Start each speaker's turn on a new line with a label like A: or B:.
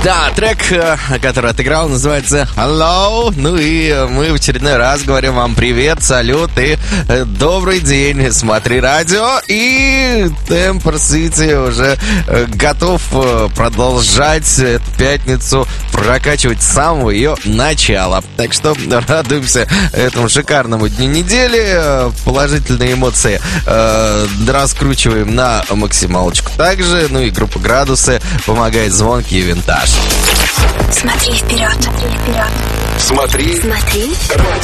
A: Да, трек, который отыграл, называется Hello. Ну и мы в очередной раз говорим вам привет, салют и добрый день. Смотри радио. И Темпер Сити уже готов продолжать эту пятницу прокачивать с самого ее начала. Так что радуемся этому шикарному дню недели. Положительные эмоции раскручиваем на максималочку также. Ну и группа «Градусы» помогает звонкий винтаж.
B: Смотри вперед, смотри вперед.
C: Смотри.
B: Смотри.
C: Радио.